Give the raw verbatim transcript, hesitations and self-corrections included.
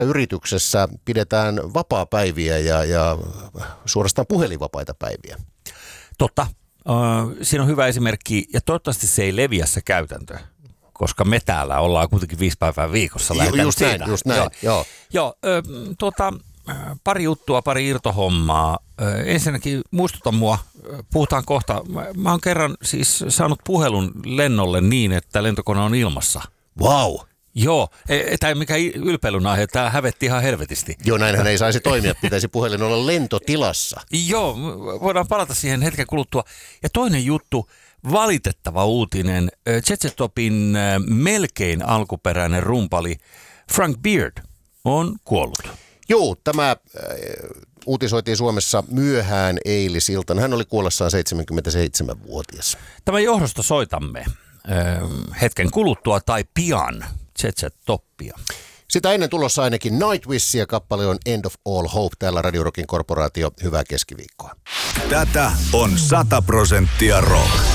yrityksessä pidetään vapaapäiviä ja, ja suorastaan puhelinvapaita päiviä. Totta. Uh, siinä on hyvä esimerkki, ja toivottavasti se ei leviä se käytäntö, koska me täällä ollaan kuitenkin viisi päivää viikossa. Ju, just näin, just näin, joo. Joo, joo ö, tuota, pari juttua, pari irtohommaa. Ö, ensinnäkin muistuta mua, puhutaan kohta. Mä, mä oon kerran siis saanut puhelun lennolle niin, että lentokone on ilmassa. Vau! Wow. Joo, tämä ei mikään ylpeilyn aihe, tämä hävetti ihan helvetisti. Joo, näinhän ei saisi toimia, pitäisi puhelin olla lentotilassa. Joo, voidaan palata siihen hetken kuluttua. Ja toinen juttu, valitettava uutinen, Z Z-Topin melkein alkuperäinen rumpali Frank Beard on kuollut. Joo, tämä äh, uutisoitiin Suomessa myöhään eilisiltana. Hän oli kuollessaan seitsemänkymmentäseitsemänvuotias. Tämän johdosta soitamme äh, hetken kuluttua tai pian Z Z-Toppia. Sitä ennen tulossa ainakin Nightwish ja kappale on End of All Hope. Täällä Radio Rockin korporaatio. Hyvää keskiviikkoa. Tätä on sata prosenttia rock.